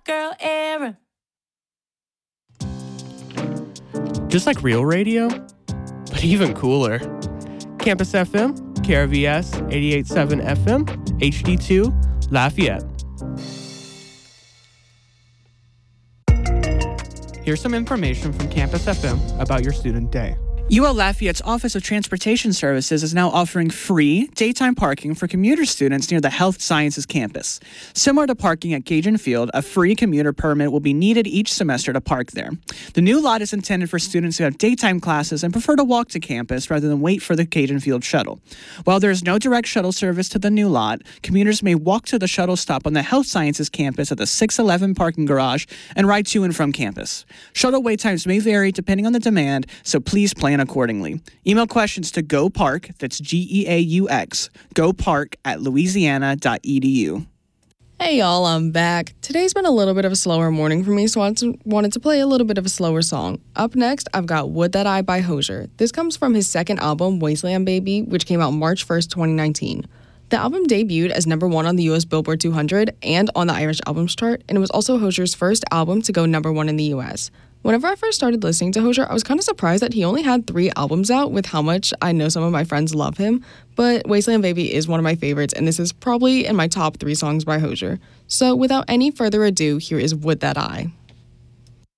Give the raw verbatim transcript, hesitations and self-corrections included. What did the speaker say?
girl era. Just like real radio, but even cooler. Campus F M, K R V S eighty-eight point seven F M, H D two, Lafayette. Here's some information from Campus F M about your student day. U L Lafayette's Office of Transportation Services is now offering free daytime parking for commuter students near the Health Sciences campus. Similar to parking at Cajun Field, a free commuter permit will be needed each semester to park there. The new lot is intended for students who have daytime classes and prefer to walk to campus rather than wait for the Cajun Field shuttle. While there is no direct shuttle service to the new lot, commuters may walk to the shuttle stop on the Health Sciences campus at the six eleven parking garage and ride to and from campus. Shuttle wait times may vary depending on the demand, so please plan accordingly. Email questions to GoPark, that's G E A U X, GoPark at louisiana dot e d u. Hey y'all, I'm back. Today's been a little bit of a slower morning for me, so I wanted to play a little bit of a slower song. Up next, I've got Would That I by Hozier. This comes from his second album, Wasteland Baby, which came out March first, twenty nineteen. The album debuted as number one on the U S Billboard two hundred and on the Irish Albums Chart, and it was also Hozier's first album to go number one in the U S. Whenever I first started listening to Hozier, I was kind of surprised that he only had three albums out with how much I know some of my friends love him, but Wasteland Baby is one of my favorites, and this is probably in my top three songs by Hozier. So without any further ado, here is Would That I.